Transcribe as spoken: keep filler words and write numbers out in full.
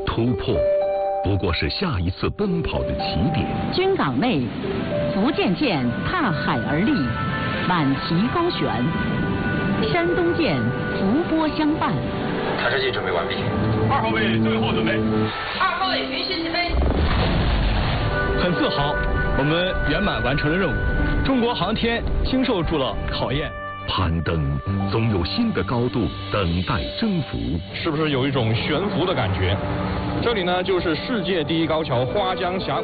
突破不过是下一次奔跑的起点。 军港内，福建舰踏海而立，满旗高悬；山东舰伏波相伴。 弹射器准备完毕。 二号位最后准备。 二号位允许起飞。 很自豪，我们圆满完成了任务。中国航天经受住了考验。 攀登总有新的高度等待征服， 是不是有一种悬浮的感觉？这里呢，就是世界第一高桥花江峡谷。